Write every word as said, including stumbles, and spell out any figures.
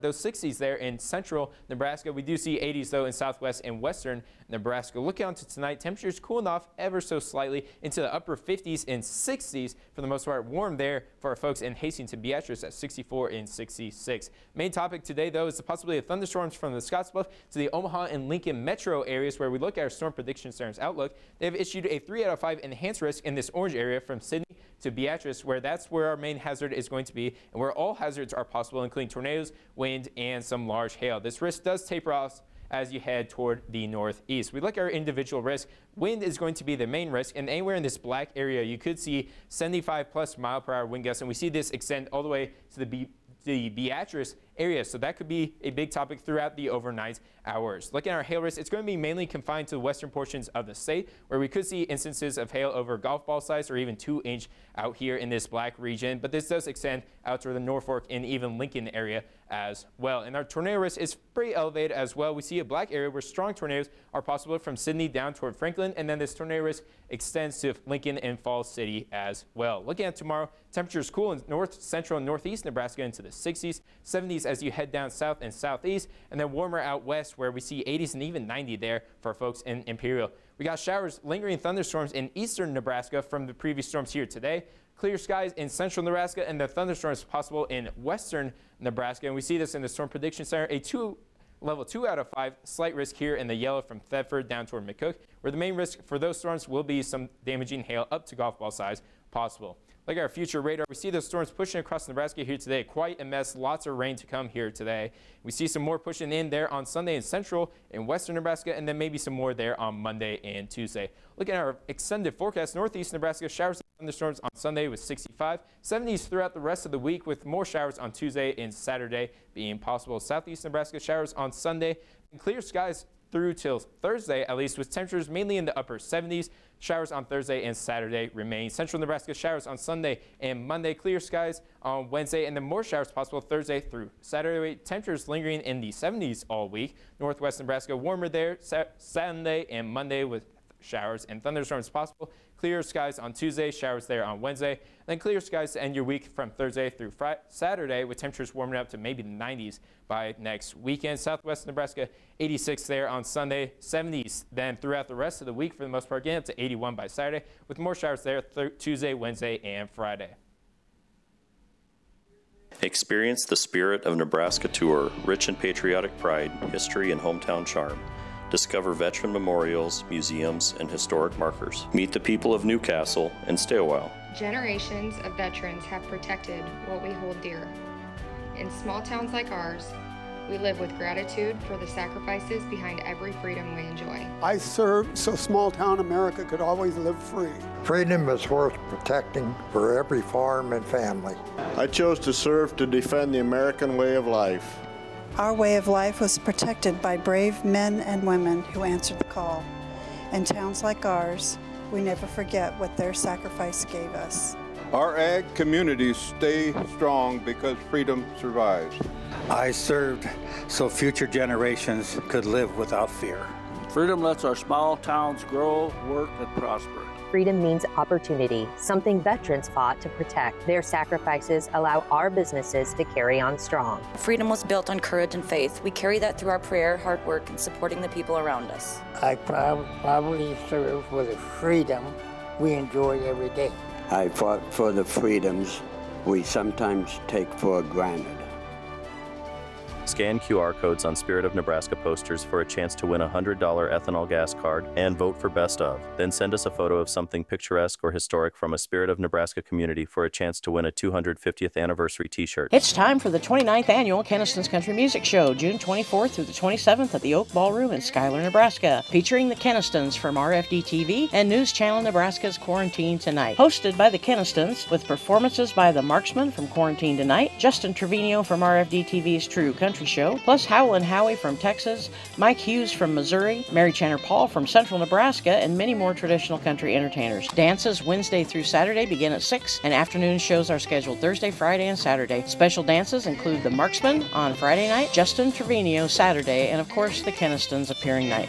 those sixties there in central Nebraska. We do see eighties though in southwest and western Nebraska. Looking on to tonight, temperatures cooling off ever so slightly into the upper fifties and sixties for the most part. Warm there for our folks in Hastings and Beatrice at sixty-four and sixty-six. Main topic today though is the possibility of thunderstorms from the Scottsbluff to the Omaha and Lincoln metro areas, where we look at our Storm Prediction Center's outlook. They have issued a three out of five enhanced risk in this orange area from Sidney to Beatrice, where that's where our main hazard is going to be and where all hazards are possible, including tornadoes, wind, and some large hail. This risk does taper off as you head toward the northeast. We look at our individual risk. Wind is going to be the main risk, and anywhere in this black area you could see seventy-five plus mile per hour wind gusts, and we see this extend all the way to the Be the Beatrice area, so that could be a big topic throughout the overnight hours. Looking at our hail risk, it's going to be mainly confined to the western portions of the state, where we could see instances of hail over golf ball size or even two inch out here in this black region, but this does extend out to the Norfolk and even Lincoln area as well. And our tornado risk is pretty elevated as well. We see a black area where strong tornadoes are possible from Sidney down toward Franklin, and then this tornado risk extends to Lincoln and Falls City as well. Looking at tomorrow, temperatures cool in north, central, and northeast Nebraska into the sixties, seventies as you head down south and southeast, and then warmer out west where we see eighties and even ninety there for folks in Imperial. We got showers, lingering thunderstorms in eastern Nebraska from the previous storms here today. Clear skies in central Nebraska, and the thunderstorms possible in western Nebraska. And we see this in the Storm Prediction Center, a two level two out of five, slight risk here in the yellow from Thetford down toward McCook, where the main risk for those storms will be some damaging hail up to golf ball size possible. Look at our future radar. We see those storms pushing across Nebraska here today. Quite a mess. Lots of rain to come here today. We see some more pushing in there on Sunday in central and western Nebraska, and then maybe some more there on Monday and Tuesday. Looking at our extended forecast, northeast Nebraska, showers and thunderstorms on Sunday with sixty-five, seventies throughout the rest of the week, with more showers on Tuesday and Saturday being possible. Southeast Nebraska, showers on Sunday, and clear skies through till Thursday, at least, with temperatures mainly in the upper seventies. Showers on Thursday and Saturday remain. Central Nebraska, showers on Sunday and Monday. Clear skies on Wednesday, and then more showers possible Thursday through Saturday. Temperatures lingering in the seventies all week. Northwest Nebraska, warmer there Sa Sunday and Monday with showers and thunderstorms possible. Clear skies on Tuesday, showers there on Wednesday, and then clear skies to end your week from Thursday through Friday, Saturday, with temperatures warming up to maybe the nineties by next weekend. Southwest Nebraska, eighty-six there on Sunday, seventies then throughout the rest of the week for the most part, getting up to eighty-one by Saturday, with more showers there Tuesday, Wednesday, and Friday. Experience the Spirit of Nebraska tour, rich in patriotic pride, history, and hometown charm. Discover veteran memorials, museums, and historic markers. Meet the people of Newcastle and stay a while. Generations of veterans have protected what we hold dear. In small towns like ours, we live with gratitude for the sacrifices behind every freedom we enjoy. I served so small town America could always live free. Freedom is worth protecting for every farm and family. I chose to serve to defend the American way of life. Our way of life was protected by brave men and women who answered the call. In towns like ours, we never forget what their sacrifice gave us. Our ag communities stay strong because freedom survives. I served so future generations could live without fear. Freedom lets our small towns grow, work, and prosper. Freedom means opportunity, something veterans fought to protect. Their sacrifices allow our businesses to carry on strong. Freedom was built on courage and faith. We carry that through our prayer, hard work, and supporting the people around us. I proud, proudly serve for the freedom we enjoy every day. I fought for the freedoms we sometimes take for granted. Scan Q R codes on Spirit of Nebraska posters for a chance to win a one hundred dollar ethanol gas card and vote for Best Of. Then send us a photo of something picturesque or historic from a Spirit of Nebraska community for a chance to win a two hundred fiftieth anniversary t-shirt. It's time for the twenty-ninth Annual Keniston's Country Music Show, June twenty-fourth through the twenty-seventh at the Oak Ballroom in Schuyler, Nebraska, featuring the Kenistons from R F D T V and News Channel Nebraska's Quarantine Tonight. Hosted by the Kenistons, with performances by the Marksmen from Quarantine Tonight, Justin Trevino from R F D T V's True Country Show, plus Howell and Howie from Texas, Mike Hughes from Missouri, Mary Channer Paul from Central Nebraska, and many more traditional country entertainers. Dances Wednesday through Saturday begin at six, and afternoon shows are scheduled Thursday, Friday, and Saturday. Special dances include the Marksmen on Friday night, Justin Trevino Saturday, and of course the Kenistons appearing nightly.